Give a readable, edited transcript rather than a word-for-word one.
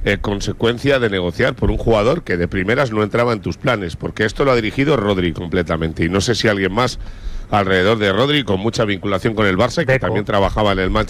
consecuencia de negociar por un jugador que de primeras no entraba en tus planes, porque esto lo ha dirigido Rodri completamente, y no sé si alguien más alrededor de Rodri, con mucha vinculación con el Barça, que Deco. también trabajaba en el Manchester